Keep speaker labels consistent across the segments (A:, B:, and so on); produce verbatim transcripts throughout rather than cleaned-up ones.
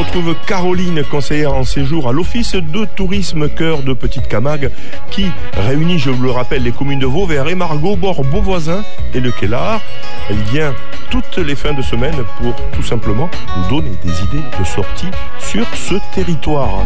A: retrouve Caroline, conseillère en séjour à l'Office de tourisme Cœur de Petite-Camargue, qui réunit, je vous le rappelle, les communes de Vauvert, Émargot, Bord, Beauvoisin et le Quélard. Elle vient toutes les fins de semaine pour tout simplement nous donner des idées de sortie sur ce territoire.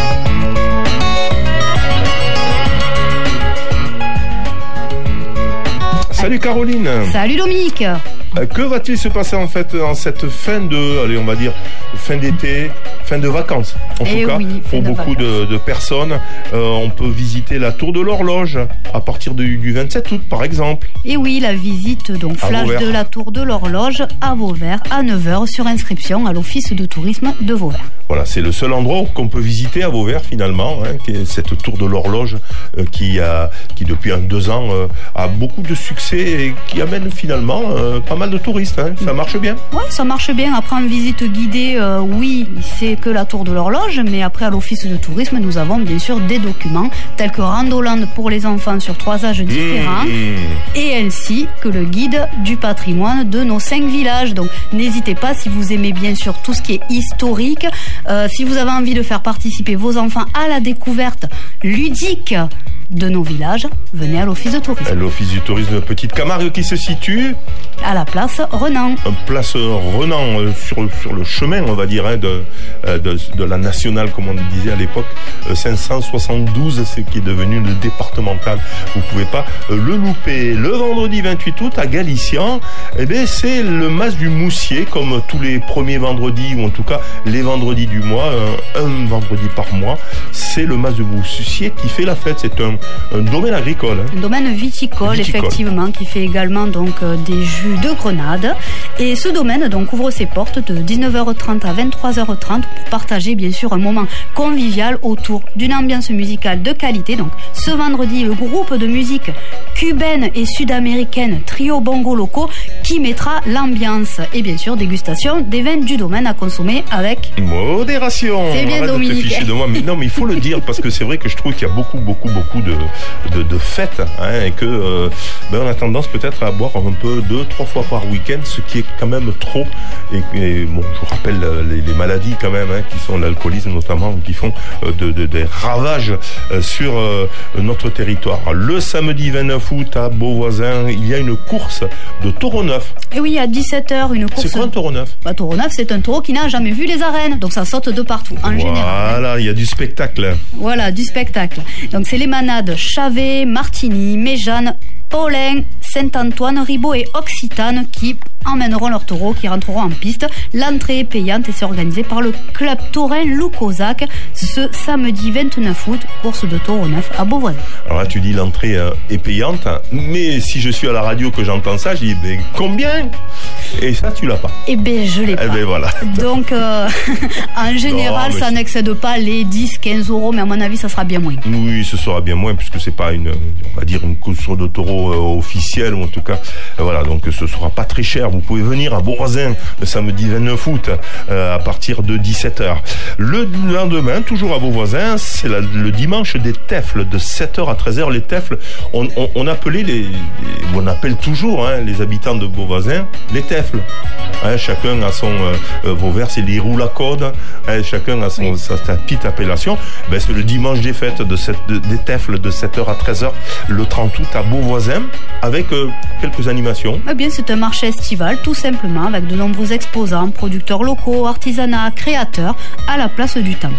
A: Salut Caroline.
B: Salut Dominique.
A: Que va-t-il se passer en fait en cette fin de, allez, on va dire, fin d'été, fin de vacances en
B: Et
A: tout cas,
B: oui,
A: pour beaucoup de, de personnes. Euh, on peut visiter la Tour de l'Horloge à partir du, du vingt-sept août par exemple.
B: Et oui, la visite donc
A: À
B: flash
A: Vauvert.
B: de la Tour de l'Horloge à Vauvert à neuf heures sur inscription à l'Office de tourisme de Vauvert.
A: Voilà, c'est le seul endroit qu'on peut visiter à Vauvert finalement, hein, qui est cette Tour de l'Horloge euh, qui, a, qui depuis un, deux ans euh, a beaucoup de succès et qui amène finalement euh, pas mal de touristes. Hein. Ça marche bien.
B: Ouais, ça marche bien. Après en visite guidée, euh, oui, c'est que la Tour de l'Horloge, mais après à l'Office de tourisme, nous avons bien sûr des documents tels que Randoland pour les enfants sur trois âges différents
A: Mmh.
B: et ainsi que le guide du patrimoine de nos cinq villages. Donc n'hésitez pas, si vous aimez bien sûr tout ce qui est historique, euh, si vous avez envie de faire participer vos enfants à la découverte ludique de nos villages, venez à l'Office de tourisme.
A: L'Office du tourisme de Petite-Camargue qui se situe
B: À la place Renan.
A: place Renan, euh, sur, sur le chemin, on va dire, hein, de, euh, de, de la nationale, comme on disait à l'époque, euh, cinq cent soixante-douze, c'est qui est devenu le départemental. Vous pouvez pas euh, le louper. Le vendredi vingt-huit août à Galician, eh bien, c'est le Mas du Moussier, comme tous les premiers vendredis, ou en tout cas les vendredis du mois, un, un vendredi par mois. C'est le Mas du Moussier qui fait la fête. C'est un, un domaine agricole. Hein.
B: Un domaine viticole,
A: Viticole.
B: effectivement, qui fait également donc euh, des jus de grenade. Et ce domaine donc ouvre ses portes de dix-neuf heures trente à vingt-trois heures trente pour partager bien sûr un moment convivial autour d'une ambiance musicale de qualité. Donc ce vendredi, le groupe de musique cubaine et sud-américaine Trio Bongo Loco qui mettra l'ambiance et bien sûr dégustation des vins du domaine à consommer avec
A: Modération.
B: C'est bien,
A: Arrête
B: Dominique.
A: de te ficher de moi. Mais non, mais il faut le dire parce que c'est vrai que je trouve qu'il y a beaucoup, beaucoup, beaucoup de, de, de fêtes, hein, et que euh, ben, on a tendance peut-être à boire un peu deux, trois fois par week-end, ce qui est quand même trop. Et, et bon, je vous rappelle les, les maladies quand même, hein, qui sont l'alcoolisme notamment, qui font euh, de, de, des ravages euh, sur euh, notre territoire. Le samedi vingt-neuf août à Beauvoisin, il y a une course de taureau neuf.
B: Et oui, à dix-sept heures, une course.
A: C'est quoi un taureau neuf?
B: Bah, taureau neuf, c'est un taureau qui n'a jamais vu les arènes, donc ça saute de partout en général.
A: Voilà, il y a du spectacle.
B: Voilà, du spectacle. Donc c'est les manades Chavet, Martigny, Méjeanne, Paulin, Saint-Antoine, Ribot et Occitane qui emmèneront leurs taureaux, qui rentreront en piste. L'entrée est payante et c'est organisé par le club taurin Loucosac ce samedi vingt-neuf août, course de taureau neuf à Beauvoisin.
A: Alors là, tu dis l'entrée euh, est payante, mais si je suis à la radio que j'entends ça, je dis ben, combien? Et ça, tu l'as pas.
B: Eh ben, je l'ai pas.
A: Eh ben voilà.
B: Donc, euh, en général,
A: Non, mais
B: ça
A: c'est-
B: n'excède pas les dix à quinze euros, mais à mon avis, ça sera bien moins.
A: Oui, ce sera bien moins puisque c'est pas une, on va dire une course de taureau euh, officielle, ou en tout cas, euh, voilà, donc ce sera pas très cher. Vous pouvez venir à Beauvoisin le samedi vingt-neuf août euh, à partir de dix-sept heures. Le lendemain, toujours à Beauvoisin, c'est la- le dimanche des Tefles de sept heures à treize heures. Les Tefles, on, on, on appelait les, les- on appelle toujours hein, les habitants de Beauvoisin les Tefles. Hein, chacun a son euh, euh, Vauvert, c'est les roux à code. Hein, chacun a son, sa, sa petite appellation. Ben, c'est le dimanche des fêtes de cette, de, des Tefles de sept heures à treize heures le trente août à Beauvoisin avec euh, quelques animations.
B: Eh bien, c'est un marché estival, tout simplement, avec de nombreux exposants, producteurs locaux, artisanat, créateurs, à la place du Temple.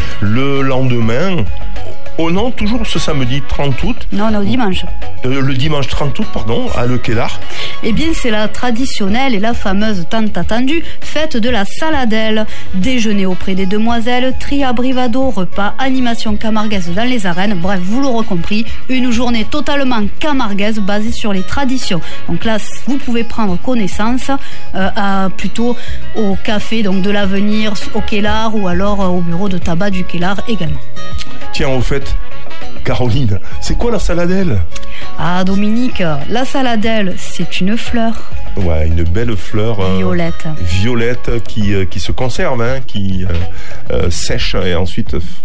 A: Le lendemain, oh non, toujours ce samedi trente août,
B: Non, on est au dimanche.
A: euh, le dimanche trente août, pardon, à Le Quélard.
B: Eh bien, c'est la traditionnelle et la fameuse tant attendue fête de la saladelle. Déjeuner auprès des demoiselles, tri à Brivado, repas, animation camarguaise dans les arènes. Bref, vous l'aurez compris, une journée totalement camarguaise basée sur les traditions. Donc là, vous pouvez prendre connaissance euh, à, plutôt au café donc de l'Avenir, au Quélard, ou alors euh, au bureau de tabac du Quélard également.
A: Tiens, au fait, Caroline, c'est quoi la saladelle?
B: Ah, Dominique, la saladelle, c'est une fleur.
A: Ouais, une belle fleur euh,
B: Violette.
A: violette qui, euh, qui se conserve, hein, qui euh, euh, sèche et ensuite